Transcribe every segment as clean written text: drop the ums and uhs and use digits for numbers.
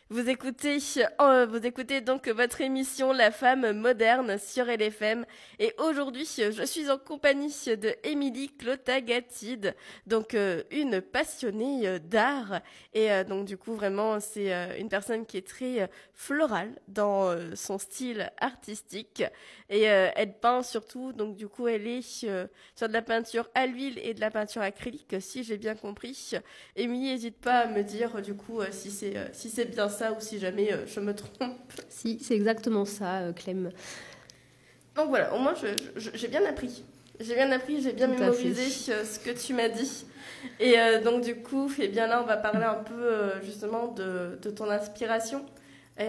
Vous écoutez donc votre émission La Femme Moderne sur LFM et aujourd'hui je suis en compagnie de Émilie Clotag-Atide, donc une passionnée d'art et donc du coup vraiment c'est une personne qui est très florale dans son style artistique et elle peint surtout, donc du coup elle est sur de la peinture à l'huile et de la peinture acrylique si j'ai bien compris. Émilie, n'hésite pas à me dire du coup si c'est bien ça ou si jamais je me trompe. Si, c'est exactement ça, Clem. Donc voilà, au moins j'ai bien appris. J'ai bien Tout à fait. mémorisé ce que tu m'as dit. Et donc du coup, eh bien là, on va parler un peu justement de ton inspiration. Et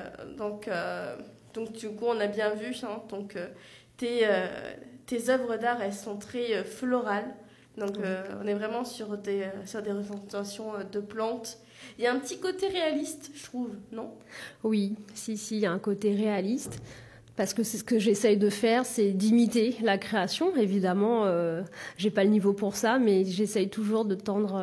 donc du coup, on a bien vu, hein, donc tes œuvres d'art, elles sont très florales. Donc on est vraiment sur des représentations de plantes. Il y a un petit côté réaliste, je trouve, non? Oui, si, il y a un côté réaliste. Parce que c'est ce que j'essaye de faire, c'est d'imiter la création. Évidemment, j'ai pas le niveau pour ça, mais j'essaye toujours de tendre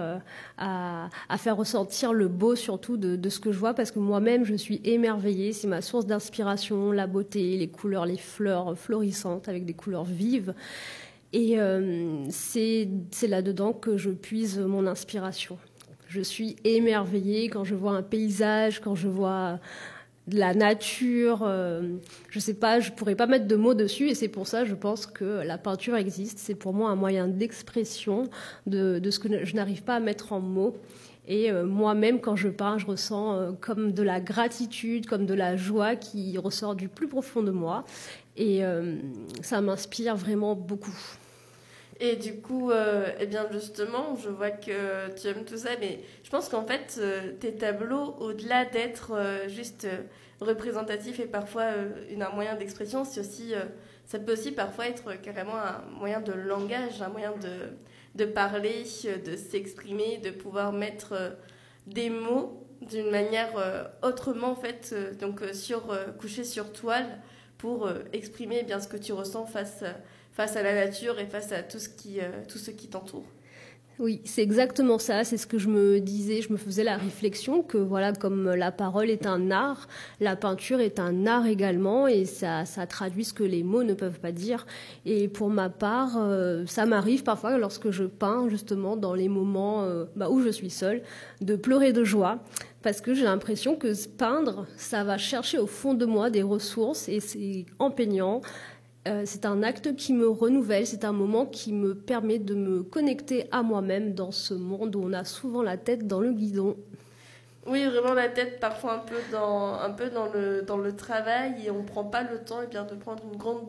à faire ressentir le beau, surtout de ce que je vois, parce que moi-même, je suis émerveillée. C'est ma source d'inspiration, la beauté, les couleurs, les fleurs florissantes avec des couleurs vives. Et c'est là-dedans que je puise mon inspiration. Je suis émerveillée quand je vois un paysage, quand je vois de la nature. Je sais pas, je pourrais pas mettre de mots dessus et c'est pour ça, je pense que la peinture existe. C'est pour moi un moyen d'expression de ce que je n'arrive pas à mettre en mots. Et moi-même, quand je peins, je ressens comme de la gratitude, comme de la joie qui ressort du plus profond de moi. Et ça m'inspire vraiment beaucoup. Et du coup, eh bien justement, je vois que tu aimes tout ça, mais je pense qu'en fait, tes tableaux, au-delà d'être juste représentatifs et parfois un moyen d'expression, ça peut aussi parfois être carrément un moyen de langage, un moyen de parler, de s'exprimer, de pouvoir mettre des mots d'une manière autrement, en fait, donc couché sur toile pour exprimer eh bien ce que tu ressens face à la nature et face à tout ce qui t'entoure. Oui, c'est exactement ça. C'est ce que je me disais. Je me faisais la réflexion que voilà, comme la parole est un art, la peinture est un art également, et ça traduit ce que les mots ne peuvent pas dire. Et pour ma part, ça m'arrive parfois lorsque je peins justement dans les moments où je suis seule, de pleurer de joie. Parce que j'ai l'impression que peindre, ça va chercher au fond de moi des ressources et c'est en peignant. C'est un acte qui me renouvelle, c'est un moment qui me permet de me connecter à moi-même dans ce monde où on a souvent la tête dans le guidon. Oui, vraiment la tête parfois un peu dans le travail et on prend pas le temps eh bien, de prendre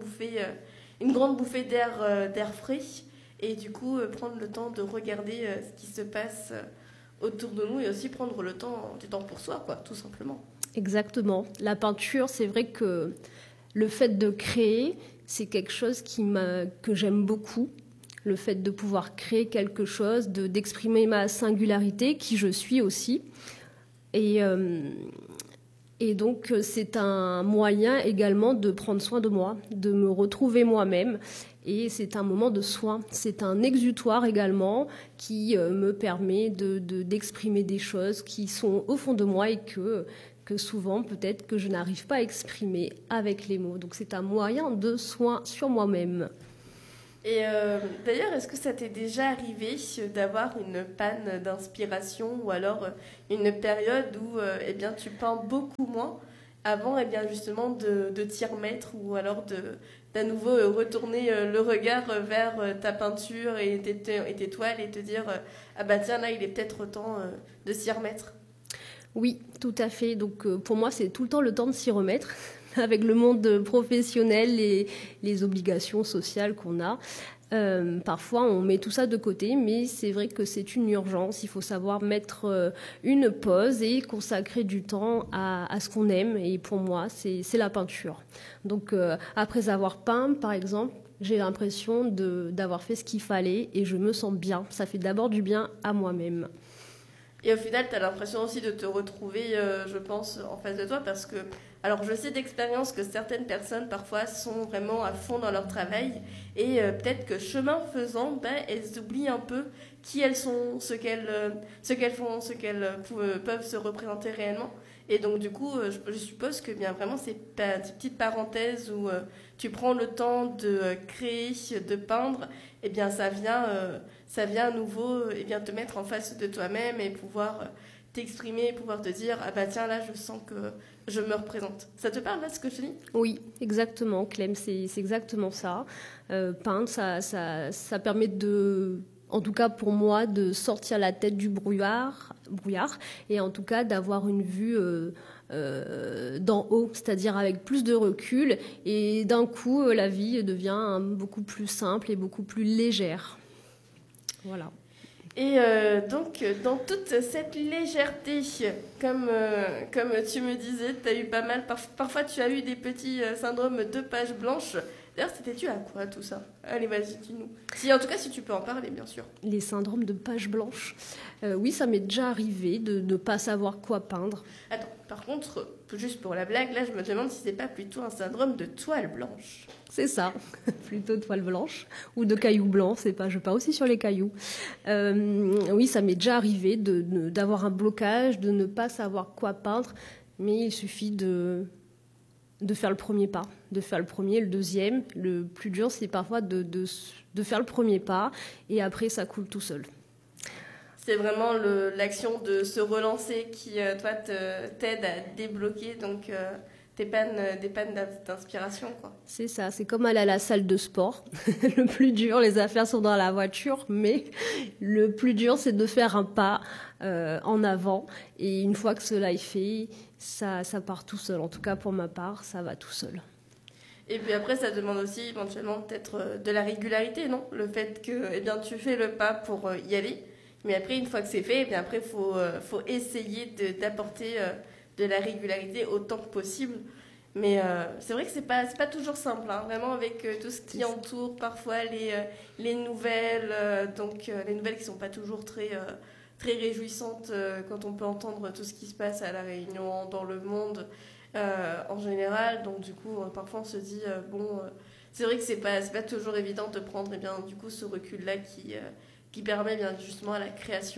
une grande bouffée d'air frais et du coup prendre le temps de regarder ce qui se passe autour de nous et aussi prendre du temps pour soi, quoi, tout simplement. Exactement. La peinture, c'est vrai que le fait de créer, c'est quelque chose que j'aime beaucoup. Le fait de pouvoir créer quelque chose, d'exprimer ma singularité, qui je suis aussi. Et, et donc, c'est un moyen également de prendre soin de moi, de me retrouver moi-même. Et c'est un moment de soin. C'est un exutoire également qui me permet d'exprimer des choses qui sont au fond de moi et que souvent, peut-être que je n'arrive pas à exprimer avec les mots. Donc, c'est un moyen de soin sur moi-même. Et d'ailleurs, est-ce que ça t'est déjà arrivé d'avoir une panne d'inspiration ou alors une période où eh bien, tu peins beaucoup moins avant eh bien, justement de t'y remettre ou alors d'à nouveau retourner le regard vers ta peinture et tes toiles et te dire ah bah tiens là il est peut-être temps de s'y remettre. Oui, tout à fait. Donc, pour moi, c'est tout le temps le temps de s'y remettre avec le monde professionnel et les obligations sociales qu'on a. Parfois, on met tout ça de côté, mais c'est vrai que c'est une urgence. Il faut savoir mettre une pause et consacrer du temps à ce qu'on aime. Et pour moi, c'est la peinture. Donc, après avoir peint, par exemple, j'ai l'impression d'avoir fait ce qu'il fallait et je me sens bien. Ça fait d'abord du bien à moi-même. Et au final, tu as l'impression aussi de te retrouver, je pense, en face de toi parce que Alors je sais d'expérience que certaines personnes parfois sont vraiment à fond dans leur travail et peut-être que chemin faisant, elles oublient un peu qui elles sont, ce qu'elles font, ce qu'elles peuvent se représenter réellement. Et donc du coup, je suppose que bien vraiment ces petites parenthèses où tu prends le temps de créer, de peindre, et bien ça vient à nouveau et bien te mettre en face de toi-même et pouvoir t'exprimer, pouvoir te dire ah bah tiens là je sens que je me représente. Ça te parle là ce que je te dis? Oui, exactement, Clem, c'est exactement ça. Peindre, ça permet en tout cas pour moi, de sortir la tête du brouillard et en tout cas d'avoir une vue d'en haut, c'est-à-dire avec plus de recul. Et d'un coup, la vie devient beaucoup plus simple et beaucoup plus légère. Voilà. Et donc, dans toute cette légèreté, comme tu me disais, tu as eu pas mal, parfois tu as eu des petits syndromes de page blanche. D'ailleurs, c'était dû à quoi tout ça? Allez, vas-y, dis-nous. En tout cas, si tu peux en parler, bien sûr. Les syndromes de page blanche. Oui, ça m'est déjà arrivé de ne pas savoir quoi peindre. Attends, par contre, juste pour la blague, là, je me demande si c'est pas plutôt un syndrome de toile blanche. C'est ça, plutôt toile blanche ou de cailloux blancs, c'est pas, je pars aussi sur les cailloux. Oui, ça m'est déjà arrivé d'avoir un blocage, de ne pas savoir quoi peindre, mais il suffit de faire le premier pas, de faire le premier, le deuxième. Le plus dur, c'est parfois de faire le premier pas et après, ça coule tout seul. C'est vraiment l'action de se relancer qui, toi, t'aide à débloquer donc, des pannes d'inspiration, quoi. C'est ça, c'est comme aller à la salle de sport. Le plus dur, les affaires sont dans la voiture, mais le plus dur, c'est de faire un pas en avant. Et une fois que cela est fait, ça part tout seul. En tout cas, pour ma part, ça va tout seul. Et puis après, ça demande aussi éventuellement peut-être de la régularité, non? Le fait que eh bien, tu fais le pas pour y aller. Mais après, une fois que c'est fait, eh bien après, faut essayer d'apporter de la régularité autant que possible. Mais c'est vrai que c'est pas toujours simple, hein, vraiment avec tout ce qui entoure parfois les nouvelles, donc les nouvelles qui sont pas toujours très réjouissantes quand on peut entendre tout ce qui se passe à La Réunion, dans le monde en général. Donc du coup, parfois on se dit c'est vrai que c'est pas toujours évident de prendre bien du coup ce recul-là qui permet bien justement à la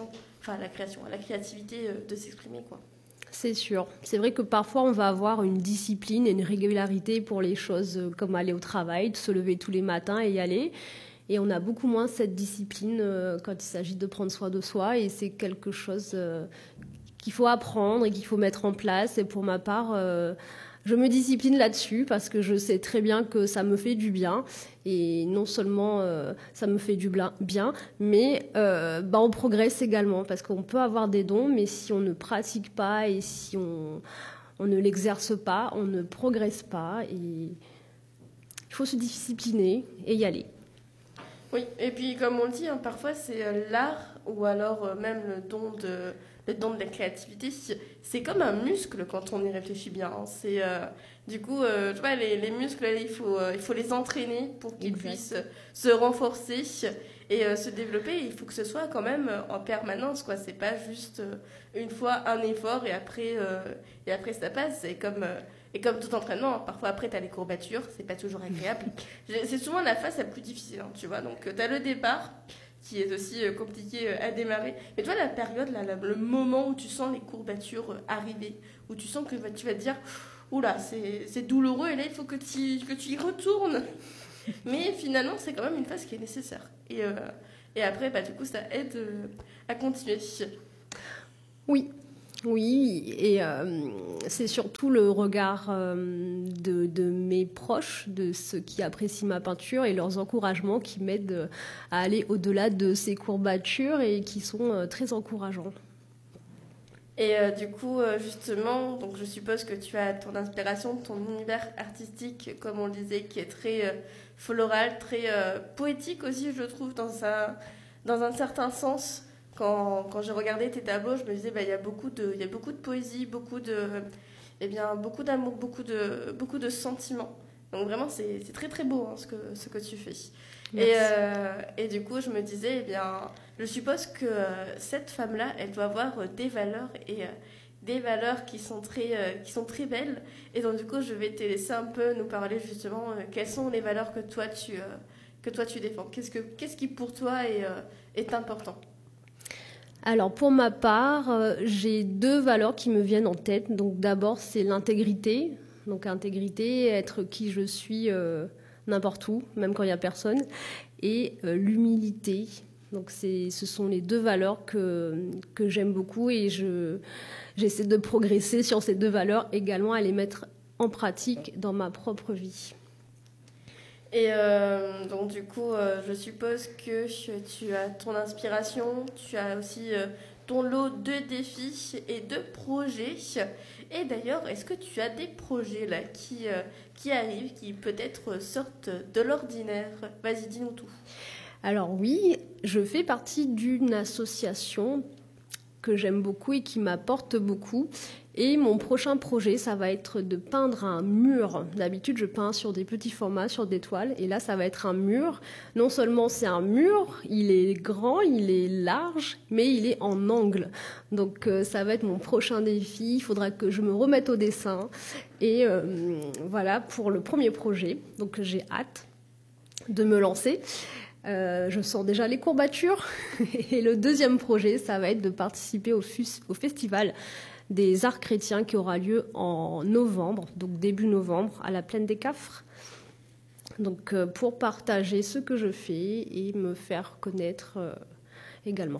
créativité de s'exprimer, quoi. C'est sûr. C'est vrai que parfois, on va avoir une discipline et une régularité pour les choses comme aller au travail, de se lever tous les matins et y aller. Et on a beaucoup moins cette discipline quand il s'agit de prendre soin de soi. Et c'est quelque chose qu'il faut apprendre et qu'il faut mettre en place. Et pour ma part, je me discipline là-dessus parce que je sais très bien que ça me fait du bien. Et non seulement ça me fait du bien, mais on progresse également parce qu'on peut avoir des dons, mais si on ne pratique pas et si on ne l'exerce pas, on ne progresse pas. Et il faut se discipliner et y aller. Oui, et puis comme on le dit, hein, parfois c'est l'art ou alors même le don de la créativité, c'est comme un muscle quand on y réfléchit bien. Hein. C'est du coup, tu vois, les muscles, il faut les entraîner pour qu'ils puissent se renforcer et se développer. Il faut que ce soit quand même en permanence, quoi. C'est pas juste une fois un effort et après ça passe. Et comme tout entraînement, parfois après tu as les courbatures, c'est pas toujours agréable. C'est souvent la phase la plus difficile, hein, tu vois. Donc tu as le départ qui est aussi compliqué à démarrer. Mais toi, la période, là, le moment où tu sens les courbatures arriver, où tu sens que tu vas te dire oula, c'est douloureux et là il faut que tu y retournes. Mais finalement, c'est quand même une phase qui est nécessaire. Et après, du coup, ça aide à continuer. Oui, et c'est surtout le regard de mes proches, de ceux qui apprécient ma peinture et leurs encouragements qui m'aident à aller au-delà de ces courbatures et qui sont très encourageants. Et du coup, justement, donc je suppose que tu as ton inspiration, ton univers artistique, comme on le disait, qui est très floral, très poétique aussi, je trouve, dans un certain sens. Quand j'ai regardé tes tableaux, je me disais, il y a beaucoup de poésie, beaucoup d'amour, beaucoup de sentiments. Donc vraiment, c'est très très beau hein, ce que tu fais. Et du coup, je me disais, je suppose que cette femme-là, elle doit avoir des valeurs et des valeurs qui sont très belles. Et donc du coup, je vais te laisser un peu nous parler justement quelles sont les valeurs que toi tu défends. Qu'est-ce qui pour toi est important? Alors pour ma part, j'ai 2 valeurs qui me viennent en tête. Donc d'abord, c'est l'intégrité. Donc intégrité, être qui je suis n'importe où, même quand il n'y a personne. Et l'humilité. Donc ce sont les 2 valeurs que j'aime beaucoup et j'essaie de progresser sur ces 2 valeurs également, à les mettre en pratique dans ma propre vie. Et donc du coup, je suppose que tu as ton inspiration, tu as aussi ton lot de défis et de projets. Et d'ailleurs, est-ce que tu as des projets là qui arrivent, qui peut-être sortent de l'ordinaire? Vas-y, dis-nous tout. Alors oui, je fais partie d'une association que j'aime beaucoup et qui m'apporte beaucoup. Et mon prochain projet, ça va être de peindre un mur. D'habitude, je peins sur des petits formats, sur des toiles. Et là, ça va être un mur. Non seulement c'est un mur, il est grand, il est large, mais il est en angle. Donc ça va être mon prochain défi. Il faudra que je me remette au dessin. Et voilà pour le premier projet. Donc j'ai hâte de me lancer. Je sens déjà les courbatures. Et le deuxième projet, ça va être de participer au festival des arts chrétiens qui aura lieu en novembre, donc début novembre, à la Plaine des Cafres. Donc pour partager ce que je fais et me faire connaître également.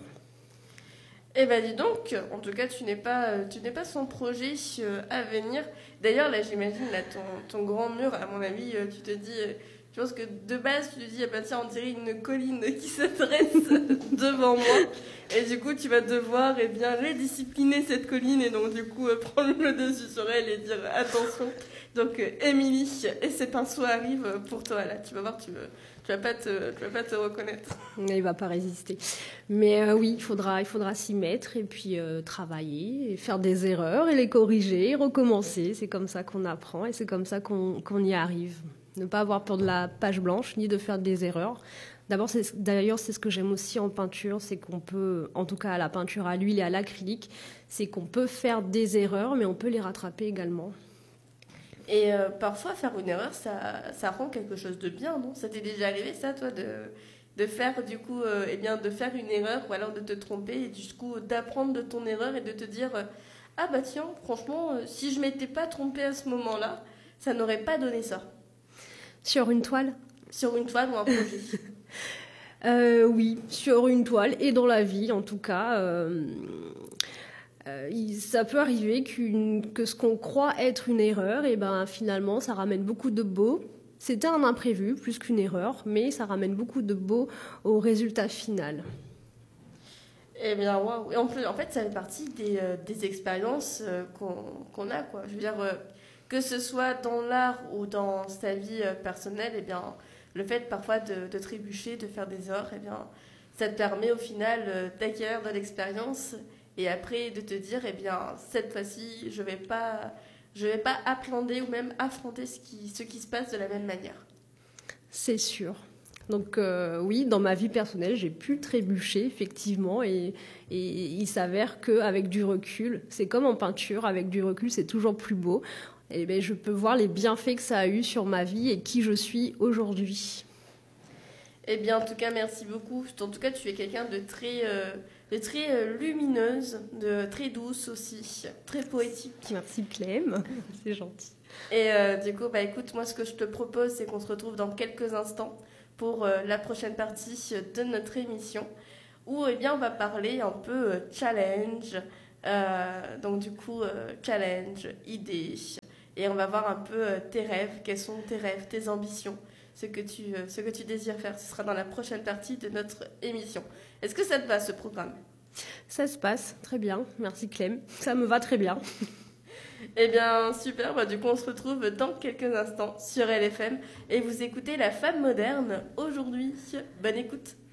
Eh ben dis donc, en tout cas tu n'es pas sans projet à venir. D'ailleurs là j'imagine là, ton grand mur, à mon avis tu te dis... Je pense que de base, tu te dis, ah bah tiens, on dirait une colline qui se dresse devant moi. Et du coup, tu vas devoir les discipliner, cette colline, et donc du coup, prendre le dessus sur elle et dire attention. Donc, Émilie, et ces pinceaux arrivent pour toi, là. Tu vas voir, tu vas pas te reconnaître. Il va pas résister. Mais oui, il faudra s'y mettre et puis travailler, et faire des erreurs, et les corriger, et recommencer. C'est comme ça qu'on apprend et c'est comme ça qu'on y arrive. Ne pas avoir peur de la page blanche, ni de faire des erreurs. D'ailleurs, c'est ce que j'aime aussi en peinture, c'est qu'on peut, en tout cas à la peinture à l'huile et à l'acrylique, c'est qu'on peut faire des erreurs, mais on peut les rattraper également. Et parfois, faire une erreur, ça rend quelque chose de bien, non? Ça t'est déjà arrivé, ça, toi, de faire, du coup, de faire une erreur, ou alors de te tromper, et du coup, d'apprendre de ton erreur et de te dire ah bah tiens, franchement, si je m'étais pas trompée à ce moment-là, ça n'aurait pas donné ça. Sur une toile? Sur une toile ou un projet? Oui, sur une toile et dans la vie, en tout cas. Ça peut arriver que ce qu'on croit être une erreur, et finalement, ça ramène beaucoup de beau. C'était un imprévu plus qu'une erreur, mais ça ramène beaucoup de beau au résultat final. Eh bien, waouh! Et en fait, ça fait partie des expériences qu'on a, quoi. Je veux dire... que ce soit dans l'art ou dans sa vie personnelle, le fait parfois de trébucher, de faire des erreurs, ça te permet au final d'acquérir de l'expérience et après de te dire, cette fois-ci, je vais pas appréhender ou même affronter ce qui se passe de la même manière. C'est sûr. Donc oui, dans ma vie personnelle, j'ai pu trébucher, effectivement, et il s'avère qu'avec du recul, c'est comme en peinture, avec du recul, c'est toujours plus beau. Et je peux voir les bienfaits que ça a eu sur ma vie et qui je suis aujourd'hui. Eh bien, en tout cas, merci beaucoup. En tout cas, tu es quelqu'un de très lumineuse, de très douce aussi, très poétique. Merci Clem, c'est gentil. Et du coup, écoute, moi, ce que je te propose, c'est qu'on se retrouve dans quelques instants pour la prochaine partie de notre émission, où on va parler un peu challenge. Donc du coup, challenge, idées. Et on va voir un peu tes rêves, quels sont tes rêves, tes ambitions, ce que tu désires faire. Ce sera dans la prochaine partie de notre émission. Est-ce que ça te va, ce programme? Ça se passe très bien, merci Clem. Ça me va très bien. Eh bien, super. Du coup, on se retrouve dans quelques instants sur LFM. Et vous écoutez La Femme Moderne aujourd'hui. Bonne écoute.